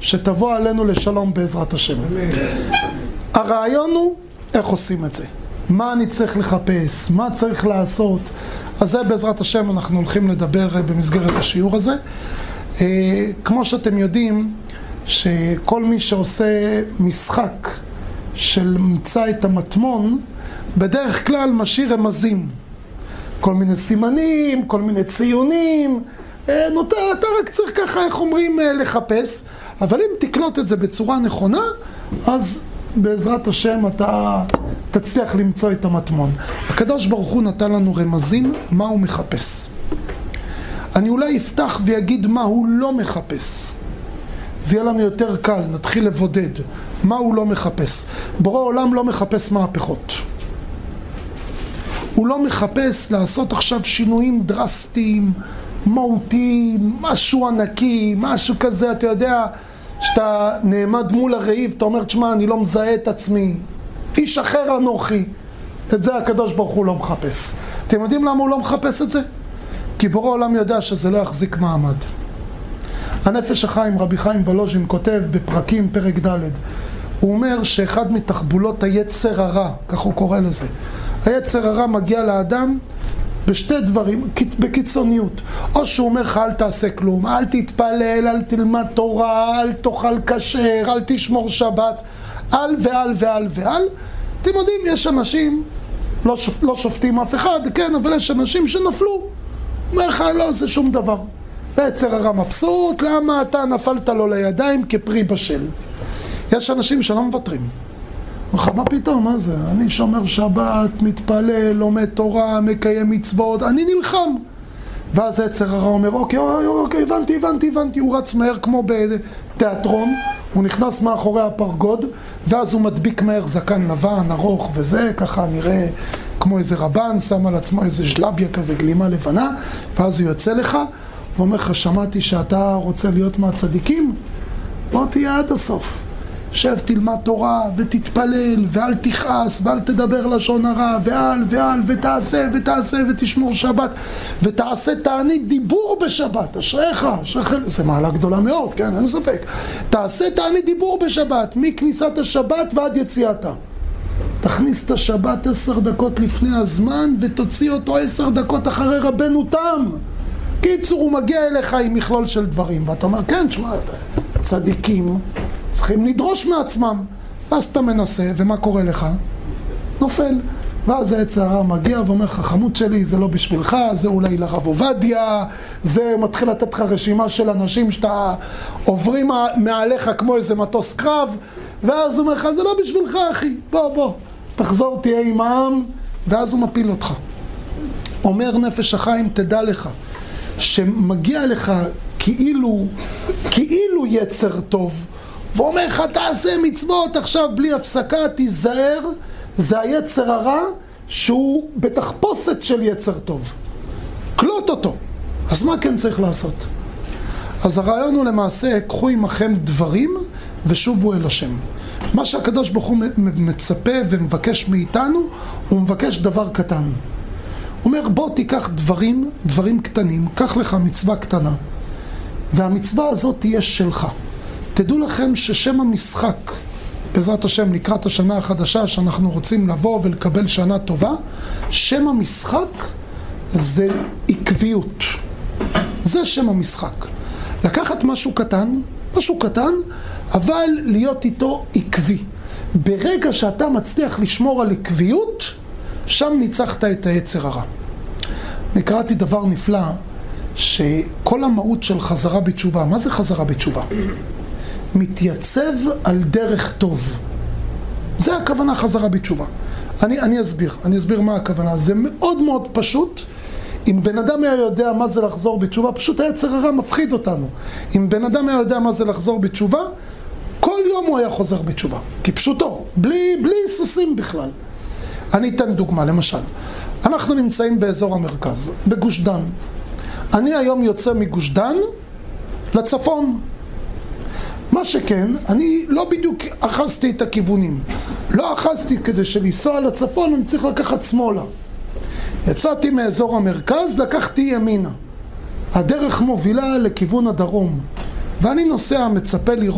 שתבוא עלינו לשלום בעזרת השם. הרעיון הוא איך עושים את זה, מה אני צריך לחפש, מה צריך לעשות. אז זה בעזרת השם אנחנו הולכים לדבר במסגרת השיעור הזה. כמו שאתם יודעים שכל מי שעושה משחק של מצא את המטמון בדרך כלל משאיר רמזים, כל מיני סימנים, כל מיני ציונים, אתה רק צריך ככה, איך אומרים, לחפש. אבל אם תקלוט את זה בצורה נכונה, אז בעזרת השם אתה תצליח למצוא את המטמון. הקדוש ברוך הוא נתן לנו רמזים מה הוא מחפש. אני אולי אפתח ויגיד מה הוא לא מחפש. זה יהיה לנו יותר קל, נתחיל לבודד מה הוא לא מחפש. בורא עולם לא מחפש מהפכות. הוא לא מחפש לעשות עכשיו שינויים דרסטיים, מהותיים, משהו ענקי, משהו כזה, אתה יודע, שאתה נעמד מול הרעיב, אתה אומר, תשמע, אני לא מזהה את עצמי, איש אחר אנוכי. את זה הקדוש ברוך הוא לא מחפש. אתם יודעים למה הוא לא מחפש את זה? כי בורא עולם יודע שזה לא יחזיק מעמד. הנפש החיים, רבי חיים ולוז'ין, כותב בפרקים, פרק ד', הוא אומר שאחד מתחבולות היצר הרע, כך הוא קורא לזה, היצר הרע מגיע לאדם בשתי דברים, בקיצוניות. או שהוא אומר לך, אל תעשה כלום, אל תתפלל, אל תלמד תורה, אל תאכל כשר, אל תשמור שבת, אל ועל ועל ועל. אתם יודעים, יש אנשים, לא שופטים אף אחד, כן, אבל יש אנשים שנפלו. אומר לך, לא עושה שום דבר. ויצר הרע מבסוט, למה אתה נפלת לו לידיים כפרי בשל? יש אנשים שלא מוותרים. מה פתאום, מה זה? אני שומר שבת, מתפלל, לומד תורה, מקיים מצוות, אני נלחם. ואז יצר הרע אומר, אוקיי, הבנתי. הוא רץ מהר כמו בתיאטרון, הוא נכנס מאחורי הפרגוד, ואז הוא מדביק מהר זקן לבן, ארוך וזה, ככה נראה כמו איזה רבן, שם על עצמו איזה ז'לביה כזה, גלימה לבנה, ואז הוא יוצא לך, ואומר לך, שמעתי שאתה רוצה להיות מהצדיקים? בוא תהיה עד הסוף. שב, תלמד תורה ותתפלל ואל תכעס ואל תדבר לשון הרע ועל ותעשה ותשמור שבת ותעשה תענית דיבור בשבת. אשריך, זה מעלה גדולה מאוד, כן, אין ספק. תעשה תענית דיבור בשבת מכניסת השבת ועד יציאתה. תכניס את השבת 10 דקות לפני הזמן ותוציא אותו 10 דקות אחרי רבנו תם. קיצור, הוא מגיע אליך עם מכלול של דברים ואתה אומר, כן, תשמע, צדיקים צריכים לדרוש מעצמם. ואז אתה מנסה, ומה קורה לך? נופל. ואז היצר הרע מגיע ואומר לך, חמוד שלי, זה לא בשבילך, זה אולי לרב עובדיה, זה מתחיל לתת לך רשימה של אנשים שאתה עוברים מעליך כמו איזה מטוס קרב, ואז הוא אומר לך, זה לא בשבילך אחי, בוא, תחזור תהיה עם העם, ואז הוא מפיל אותך. אומר נפש החיים, תדע לך, שמגיע לך כאילו יצר טוב, ואומר לך, תעשה מצוות עכשיו בלי הפסקה, תיזהר, זה היצר הרע שהוא בתחפושת של יצר טוב. קלוט אותו. אז מה כן צריך לעשות? אז הרעיון הוא למעשה, קחו עמכם דברים ושובו אל השם. מה שהקדוש ברוך הוא מצפה ומבקש מאיתנו, הוא מבקש דבר קטן. הוא אומר, בוא תיקח דברים קטנים, קח לך מצווה קטנה, והמצווה הזאת תהיה שלך. תדעו לכם ששם המשחק, בעזרת השם, לקראת השנה החדשה שאנחנו רוצים לבוא ולקבל שנה טובה, שם המשחק זה עקביות. זה שם המשחק. לקחת משהו קטן, אבל להיות איתו עקבי. ברגע שאתה מצליח לשמור על עקביות, שם ניצחת את היצר הרע. אני קראתי דבר נפלא, שכל המהות של חזרה בתשובה, מה זה חזרה בתשובה? מתייצב על דרך טוב. זה הכוונה חזרה בתשובה. אני אסביר מה הכוונה. זה מאוד מאוד פשוט. אם בן אדם היה יודע מה זה לחזור בתשובה, פשוט היצר הרע מפחיד אותנו. אם בן אדם היה יודע מה זה לחזור בתשובה, כל יום הוא היה חוזר בתשובה. כי פשוטו, בלי סוסים בכלל. אני אתן דוגמה, למשל. אנחנו נמצאים באזור המרכז, בגוש דן. אני היום יוצא מגוש דן לצפון. מה שכן, אני לא בדיוק אחזתי את הכיוונים. לא אחזתי כדי שלנסוע לצפון, אני צריך לקחת שמאלה. יצאתי מאזור המרכז, לקחתי ימינה. הדרך מובילה לכיוון הדרום. ואני נוסע, מצפה לראות